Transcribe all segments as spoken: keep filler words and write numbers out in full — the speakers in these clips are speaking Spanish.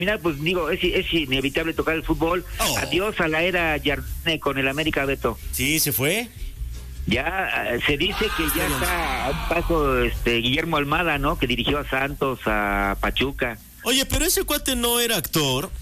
Mira, pues digo, es, es inevitable tocar el fútbol. Oh. Adiós a la era Jardine con el América, Beto. Sí, se fue. Ya se dice que ya está a un paso este Guillermo Almada, ¿no? Que dirigió a Santos, a Pachuca. Oye, pero ese cuate no era actor.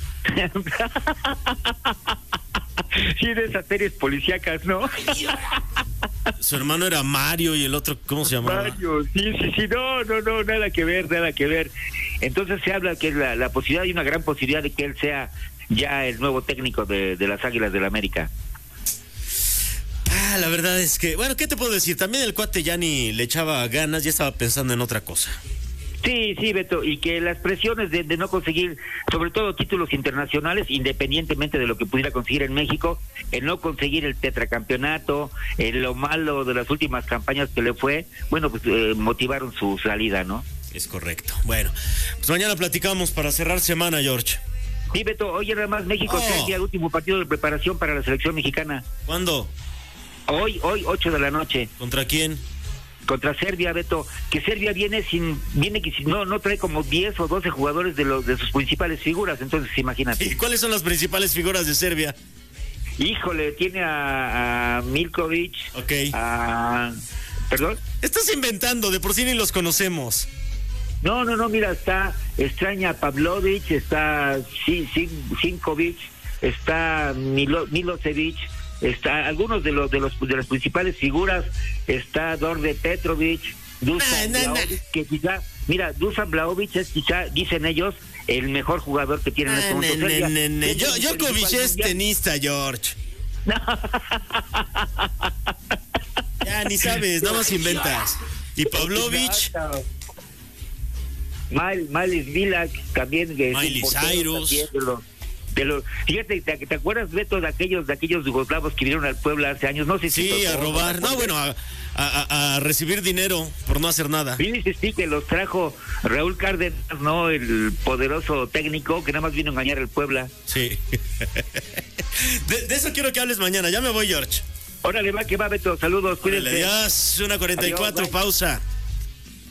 Sí, de esas series policíacas, ¿no? Su hermano era Mario y el otro, ¿cómo se llamaba? Mario, sí, sí, sí, no, no, no, nada que ver, nada que ver. Entonces se habla que es la, la posibilidad, hay una gran posibilidad de que él sea ya el nuevo técnico de, de las Águilas del la América. Ah, la verdad es que, bueno, ¿qué te puedo decir? También el cuate ya ni le echaba ganas, ya estaba pensando en otra cosa. Sí, sí, Beto, y que las presiones de, de no conseguir, sobre todo títulos internacionales, independientemente de lo que pudiera conseguir en México, el no conseguir el tetracampeonato, eh, lo malo de las últimas campañas que le fue, bueno, pues eh, motivaron su salida, ¿no? Es correcto. Bueno, pues mañana platicamos para cerrar semana, George. Sí, Beto, oye, nada más, México oh. Serbia, último partido de preparación para la selección mexicana. ¿Cuándo? Hoy, hoy, ocho de la noche. ¿Contra quién? Contra Serbia, Beto, que Serbia viene sin, viene que si no, no trae como diez o doce jugadores de los de sus principales figuras, entonces imagínate. ¿Y cuáles son las principales figuras de Serbia? Híjole, tiene a, a Milkovic, ok. a... ¿Perdón? Estás inventando, de por sí ni los conocemos. No, no, no, mira, está extraña Pavlovic, está Sinkovic, está Milo, Milosevic, está algunos de los de los de las principales figuras, está Dorde Petrovic, Dusan nah, nah, Blaovic, nah. que quizá, mira, Dusan Blaovic es quizá, dicen ellos, el mejor jugador que tiene en este momento. Ne, ne, ne. Yo, Djokovic es tenista, George. No. Ya ni sabes, nada más inventas. Y Pavlovic. Miles Vilak también. Miley Cyrus. De los, fíjate, ¿te, ¿te acuerdas, Beto, de aquellos de aquellos yugoslavos que vinieron al Puebla hace años? No sé si sí, a robar, no, bueno, a, a, a recibir dinero por no hacer nada. Sí, sí, sí, que los trajo Raúl Cárdenas, ¿no? El poderoso técnico que nada más vino a engañar al Puebla. Sí. de, de eso quiero que hables mañana, ya me voy, George. Órale, va, que va, Beto, saludos, cuídense. Adiós, una cuarenta y cuatro, pausa.